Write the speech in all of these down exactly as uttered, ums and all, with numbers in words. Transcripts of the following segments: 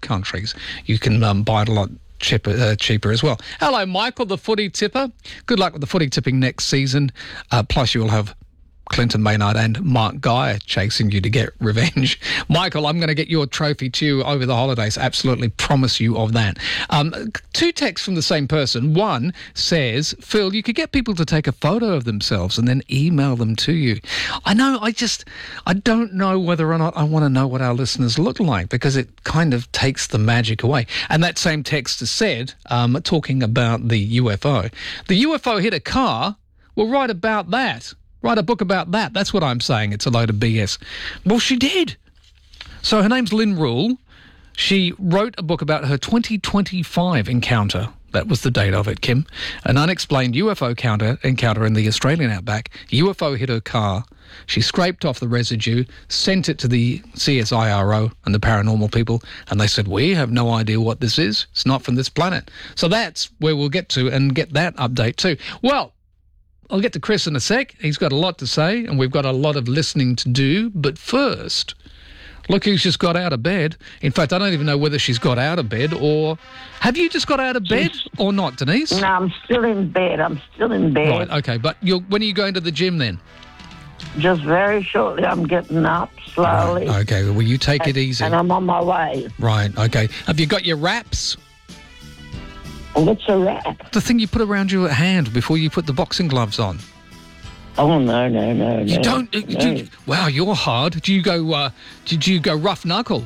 countries, you can um, buy it a lot cheaper, uh, cheaper as well. Hello, Michael, the footy tipper. Good luck with the footy tipping next season. Uh, plus, you will have Clinton Maynard and Mark Guy chasing you to get revenge. Michael, I'm going to get your trophy to you over the holidays. Absolutely promise you of that. Um, two texts from the same person. One says, Phil, you could get people to take a photo of themselves and then email them to you. I know, I just, I don't know whether or not I want to know what our listeners look like because it kind of takes the magic away. And that same texter said, um, talking about the U F O, the U F O hit a car. Well, write about that. Write a book about that. That's what I'm saying. It's a load of B S. Well, she did. So her name's Lynn Rule. She wrote a book about her twenty twenty-five encounter. That was the date of it, Kim. An unexplained U F O encounter, encounter in the Australian outback. U F O hit her car. She scraped off the residue, sent it to the C S I R O and the paranormal people, and they said, we have no idea what this is. It's not from this planet. So that's where we'll get to and get that update too. Well, I'll get to Chris in a sec. He's got a lot to say, and we've got a lot of listening to do. But first, look who's just got out of bed. In fact, I don't even know whether she's got out of bed or... Have you just got out of bed or not, Denise? No, I'm still in bed. I'm still in bed. Right, okay. But you're, when are you going to the gym then? Just very shortly. I'm getting up slowly. Right, okay, well, you take and, it easy. And I'm on my way. Right, okay. Have you got your wraps? What's a wrap? The thing you put around your hand before you put the boxing gloves on. Oh, no, no, no, You no. don't... No. Do you, wow, you're hard. Do you go... Uh, did you go rough knuckle?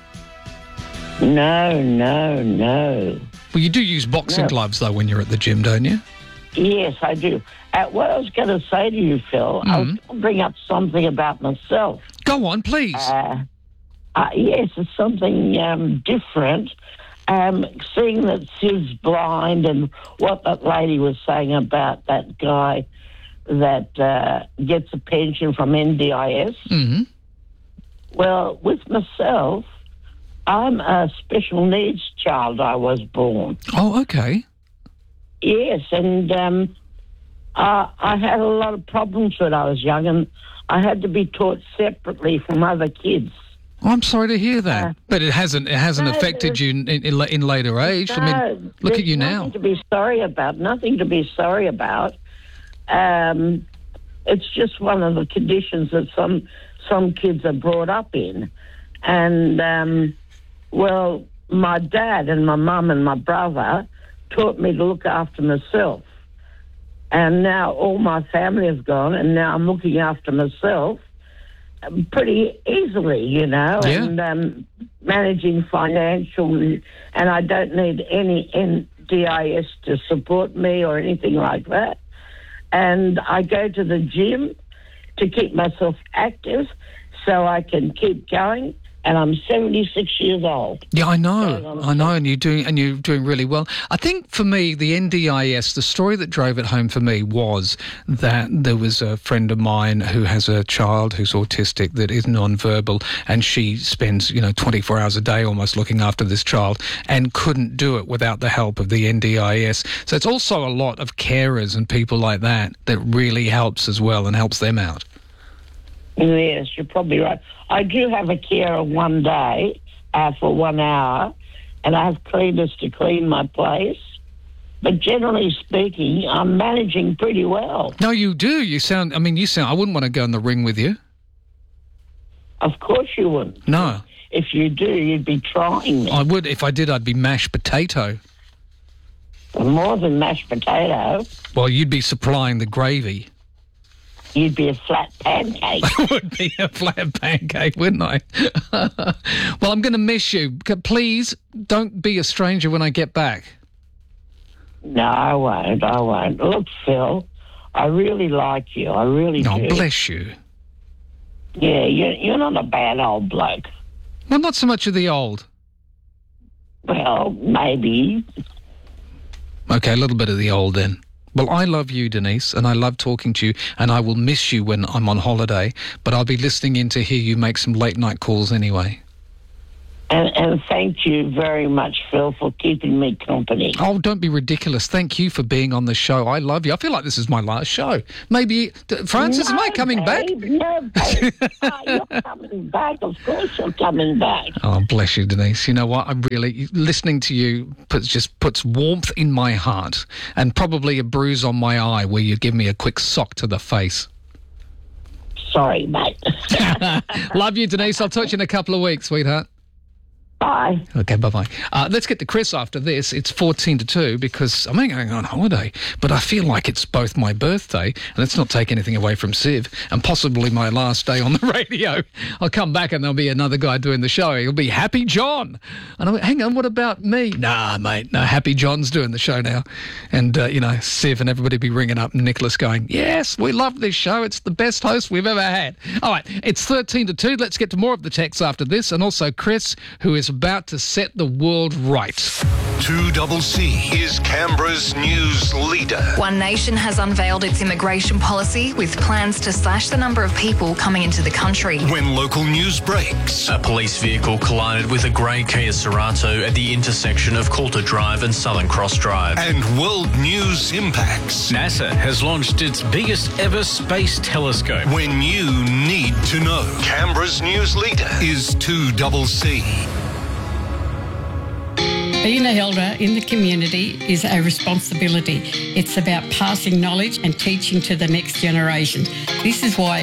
No, no, no. Well, you do use boxing No. gloves, though, when you're at the gym, don't you? Yes, I do. Uh, what I was going to say to you, Phil, I was Mm-hmm. going to bring up something about myself. Go on, please. Uh, uh, yes, it's something um, different. Um, seeing that Siv's blind and what that lady was saying about that guy that uh, gets a pension from N D I S. Mm-hmm. Well, with myself, I'm a special needs child. I was born. Oh, okay. Yes, and um, I, I had a lot of problems when I was young, and I had to be taught separately from other kids. Oh, I'm sorry to hear that, Uh, but it hasn't. It hasn't no, affected there's- you in, in, in later age. I No, mean, look there's at you now. Nothing to be sorry about. Nothing to be sorry about. Um, it's just one of the conditions that some some kids are brought up in, and um, well, my dad and my mum and my brother taught me to look after myself, and now all my family has gone, and now I'm looking after myself um, pretty easily, you know, Yeah. and um, managing financial, and I don't need any N D I S to support me or anything like that. And I go to the gym to keep myself active so I can keep going. And I'm seventy-six years old. Yeah, I know, Going on I know, and you're doing and you're doing really well. I think for me, the N D I S, the story that drove it home for me was that there was a friend of mine who has a child who's autistic that is non-verbal, and she spends, you know, twenty-four hours a day almost looking after this child, and couldn't do it without the help of the N D I S. So it's also a lot of carers and people like that that really helps as well and helps them out. Yes, you're probably right. I do have a carer one day uh, for one hour, and I have cleaners to clean my place. But generally speaking, I'm managing pretty well. No, you do. You sound, I mean, you sound, I wouldn't want to go in the ring with you. Of course you wouldn't. No. If you do, you'd be trying me. I would. If I did, I'd be mashed potato. More than mashed potato, Well, you'd be supplying the gravy. you'd be a flat pancake. I would be a flat pancake, wouldn't I? Well, I'm going to miss you. C- Please don't be a stranger when I get back. No, I won't. I won't. Look, Phil, I really like you. I really Oh, do. bless you. Yeah, you're, you're not a bad old bloke. Well, not so much of the old. Well, maybe. Okay, a little bit of the old then. Well, I love you, Denise, and I love talking to you, and I will miss you when I'm on holiday, but I'll be listening in to hear you make some late-night calls anyway. And, and thank you very much, Phil, for keeping me company. Oh, don't be ridiculous. Thank you for being on the show. I love you. I feel like this is my last show. Maybe, Francis, no, am I coming babe, back? No, babe. Oh, you're coming back. Of course you're coming back. Oh, bless you, Denise. You know what? I really, listening to you puts, just puts warmth in my heart and probably a bruise on my eye where you give me a quick sock to the face. Sorry, mate. Love you, Denise. I'll talk to you in a couple of weeks, sweetheart. Bye. Okay, bye-bye. Uh, let's get to Chris after this. It's fourteen to two because I'm going on holiday, but I feel like it's both my birthday, and let's not take anything away from Siv, and possibly my last day on the radio. I'll come back and there'll be another guy doing the show. He'll be Happy John. And I went, hang on, what about me? Nah, mate, no, Happy John's doing the show now. And, uh, you know, Siv and everybody be ringing up Nicholas going, yes, we love this show. It's the best host we've ever had. All right, it's thirteen to two. Let's get to more of the texts after this, and also Chris, who is about to set the world right. two C C is Canberra's news leader. One Nation has unveiled its immigration policy with plans to slash the number of people coming into the country. When local news breaks. A police vehicle collided with a grey Kia Cerato at the intersection of Coulter Drive and Southern Cross Drive. And world news impacts. NASA has launched its biggest ever space telescope. When you need to know. Canberra's news leader is two C C. Being a elder in the community is a responsibility. It's about passing knowledge and teaching to the next generation. This is why